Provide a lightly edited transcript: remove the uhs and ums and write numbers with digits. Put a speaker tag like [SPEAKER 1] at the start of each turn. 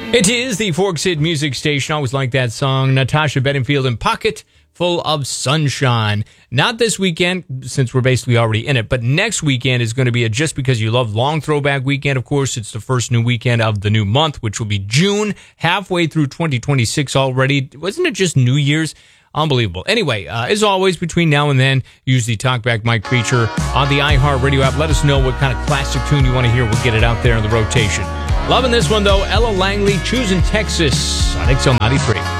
[SPEAKER 1] It is the Forks Hit Music Station. I always like that song. Natasha Bedingfield and Pocket Full of Sunshine. Not this weekend, since we're basically already in it, but next weekend is going to be a Just Because You Love long throwback weekend. Of course, it's the first new weekend of the new month, which will be June, halfway through 2026 already. Wasn't it just New Year's? Unbelievable. Anyway, as always, between now and then, use the Talkback Mike feature on the iHeartRadio app. Let us know what kind of classic tune you want to hear. We'll get it out there in the rotation. Loving this one, though. Ella Langley, Choosing Texas on XL 93.